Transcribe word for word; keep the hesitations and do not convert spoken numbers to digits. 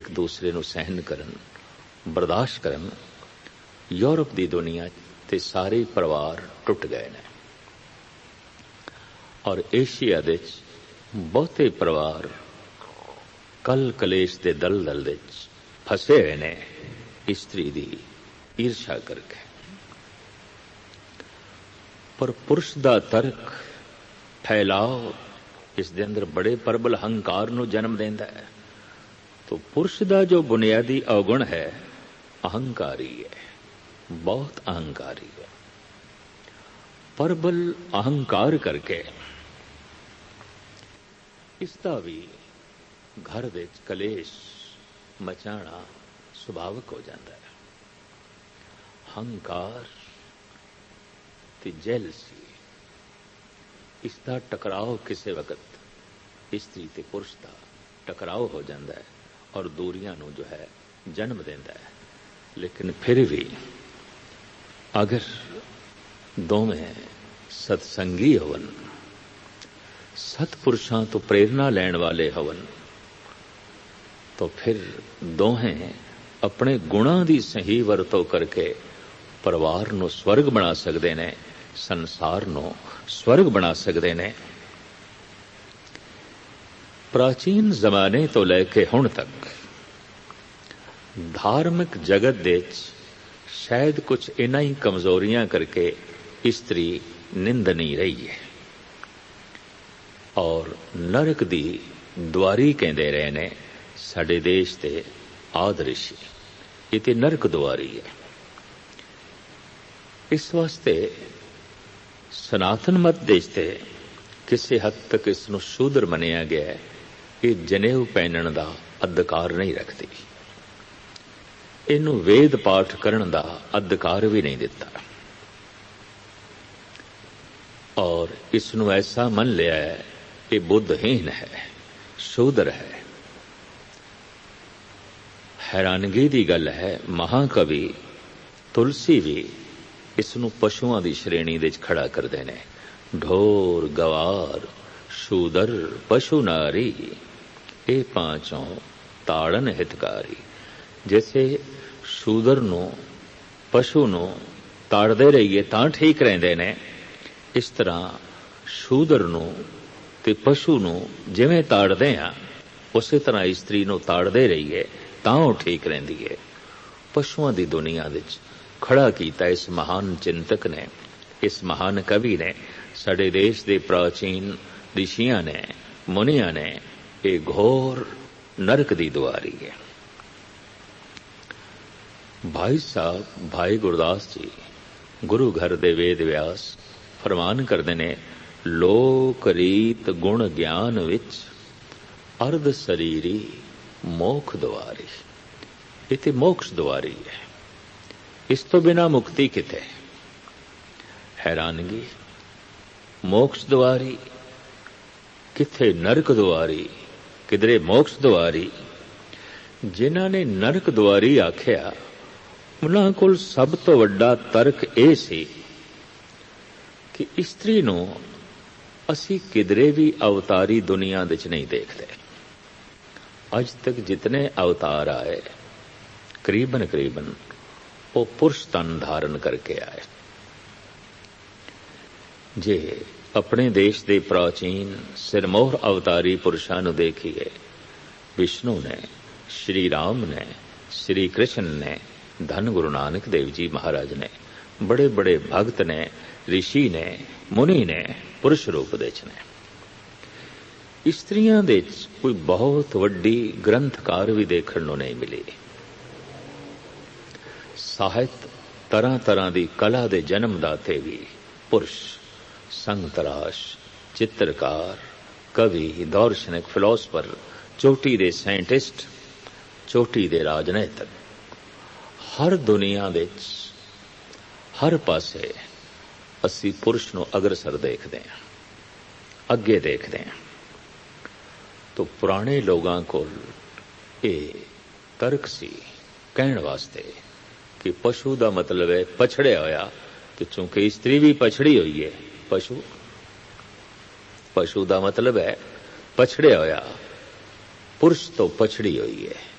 एक दूसरे ਨੂੰ सहन ਕਰਨ, बर्दाश्त ਕਰਨ। यूरोप ਦੀ दुनिया ਤੇ ਸਾਰੇ ਪਰਿਵਾਰ ਟੁੱਟ ਗਏ ਨੇ ਔਰ ਏਸ਼ੀਆ ਦੇ ਵਿੱਚ ਬਹੁਤੇ ਪਰਿਵਾਰ ਕਲ ਕਲੇਸ਼ ਦੇ ਦਲਦਲ ਵਿੱਚ ਫਸੇ ਹੋਏ ਨੇ ਇਸਤਰੀ ਦੀ ਈਰਸ਼ਾ ਕਰਕੇ। ਪਰ ਪੁਰਸ਼ ਦਾ ਤਰਕ ਫੈਲਾਓ ਇਸ ਦੇ ਅੰਦਰ ਬੜੇ ਪ੍ਰਬਲ ਹੰਕਾਰ ਨੂੰ ਜਨਮ ਦਿੰਦਾ ਹੈ। तो पुरुष का जो बुनियादी अवगुण है अहंकारी है, बहुत अहंकारी है। प्रबल अहंकार करके इसका भी घर विच कलेश मचाना सुभाविक हो जाता है। हंकार ते जेलसी इसका टकराव किसी वक्त स्त्री ते पुरुष का टकराव हो जाता है और दूरियां नूं जो है जन्म देंदा है। लेकिन फिर भी अगर दोवें सत्संगी होवन, सतपुरुषां तो प्रेरणा लैण वाले होवन, तो फिर दोहें अपने गुणां दी सही वरतों करके परिवार नूं स्वर्ग बना सकदे ने, संसार नूं स्वर्ग बना सकदे ने। प्राचीन जमाने तो लैके हुण तक धार्मिक जगत दे शायद कुछ इन्हां ही कमजोरियां करके स्त्री निंदनी रही है और नरक दी द्वारी कहते रहे ने साडे देश के आदर्शी। ये ते नरक द्वारी है। इस वास्ते सनातन मत देश ते किसी हद तक इसनूं शूद्र मनिया गया है। ये जनेऊ पहनण दा अधिकार नहीं रखती, इनू वेद पाठ करन दा अधिकार भी नहीं दिता और इसनू ऐसा मन लिया है कि बुद्धहीन है, शूद्र है। हैरानगी दी गल है, महाकवि तुलसी भी इसनू पशुओं की श्रेणी दे खड़ा कर देने। ढोर गवार शूदर पशु नारी ये पांचों ताड़न हितकारी। जैसे शूदर नू पशु नू ताड़दे रहिए तां ठीक रहिंदे ने, इस तरह शूदर नू ते पशु नू जिवें ताड़दे आ उसे तरह स्त्री नू ताड़दे रहिए तां वो ठीक रहिंदी है। पशुओं की दुनिया विच खड़ा कीता इस महान चिंतक ने, इस महान कवि ने, साडे देश के प्राचीन ऋषियां ने, मुनिया ने। ये घोर नरक दी द्वारी है। भाई साहब भाई गुरदास जी गुरु घर दे वेद व्यास फरमान करते ने, लोक रीत गुण ज्ञान विच अर्ध शरीरी मोक्ष द्वारी। इते मोक्ष द्वारी है, इस तो बिना मुक्ति किते। हैरानगी, मोक्ष द्वारी किथे नरक द्वारी, किधरे मोक्ष द्वारी। जिन्हां ने नरक द्वारी आख्या उन्हां कोल सब तो वड्डा तर्क यह सी कि स्त्री नूं असी किधरे भी अवतारी दुनिया विच नहीं देखते। अज तक जितने अवतार आए करीबन करीबन वो पुरुष तन धारण करके आए। जे अपने देश के प्राचीन सिरमौर अवतारी पुरुषों को देखिए, विष्णु ने, श्री राम ने, श्री कृष्ण ने, धन गुरु नानक देव जी महाराज ने, बड़े बड़े भक्त ने, ऋषि ने, मुनि ने, पुरुष रूप दे ने। स्त्रियां दे कोई बहुत वड्डी ग्रंथकार भी देखने को नहीं मिली। साहित्य तरह तरह की कला दे जन्मदाते भी पुरुष, संगतराश, चित्रकार, कवि, दार्शनिक, फिलोसफर, चोटी दे साइंटिस्ट, चोटी दे राजनीतिक, हर दुनिया दे हर पासे असी पुरुष नूं अग्रसर देखते हैं, अगे देखते हैं। तो पुराने लोगों को ये तर्क सी कहण वास्ते कि पशु का मतलब है पछड़िया होया, तो चूंकि स्त्री भी पछड़ी हुई है, पशु पशु का मतलब है पछड़िया होया, पुरुष तो पछड़ी हुई है।